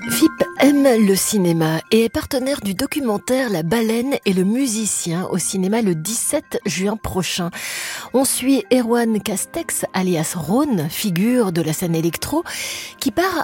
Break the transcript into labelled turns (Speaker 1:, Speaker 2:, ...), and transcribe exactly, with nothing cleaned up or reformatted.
Speaker 1: F I P aime le cinéma et est partenaire du documentaire La Baleine et le musicien au cinéma le dix-sept juin prochain. On suit Erwan Castex, alias Rhône, figure de la scène électro, qui part